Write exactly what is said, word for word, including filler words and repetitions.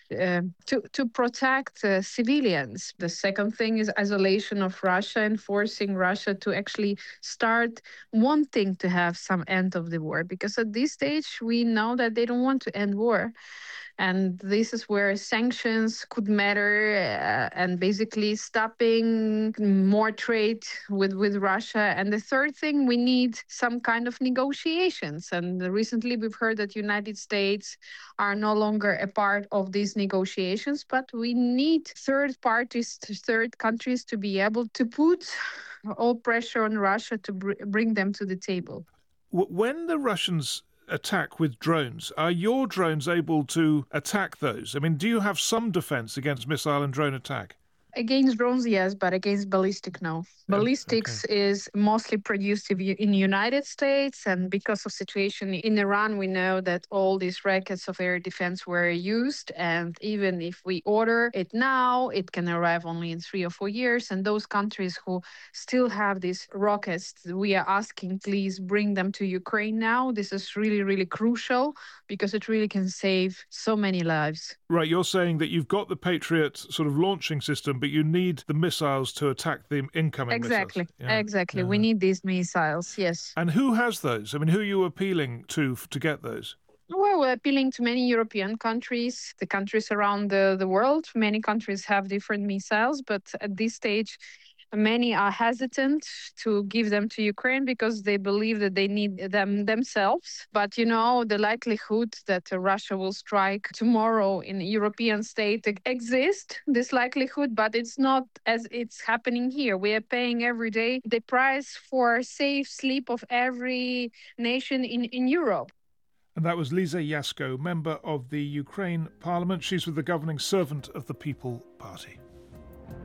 uh, to, to protect uh, civilians. The second thing is isolation of Russia and forcing Russia to actually start wanting to have some end of the war. Because at this stage, we know that they don't want to end war. And this is where sanctions could matter, uh, and basically stopping more trade with, with Russia. And the third thing, we need some kind of negotiations. And recently we've heard that United States are no longer a part of these negotiations, but we need third parties, third countries to be able to put all pressure on Russia to br- bring them to the table. When the Russians attack with drones, are your drones able to attack those? I mean, do you have some defense against missile and drone attack? Against drones, yes, but against ballistic, no. Ballistics okay. is mostly produced in the United States, and because of situation in Iran, we know that all these rockets of air defense were used, and even if we order it now, it can arrive only in three or four years, and those countries who still have these rockets, we are asking, please bring them to Ukraine now. This is really, really crucial, because it really can save so many lives. Right, you're saying that you've got the Patriot sort of launching system, but you need the missiles to attack the incoming exactly. missiles. Yeah. Exactly, yeah. We need these missiles, yes. And who has those? I mean, who are you appealing to to get those? Well, we're appealing to many European countries, the countries around the, the world. Many countries have different missiles, but at this stage, many are hesitant to give them to Ukraine because they believe that they need them themselves. But, you know, the likelihood that Russia will strike tomorrow in a European state exists, this likelihood, but it's not as it's happening here. We are paying every day the price for safe sleep of every nation in, in Europe. And that was Liza Yasko, member of the Ukraine Parliament. She's with the governing Servant of the People Party.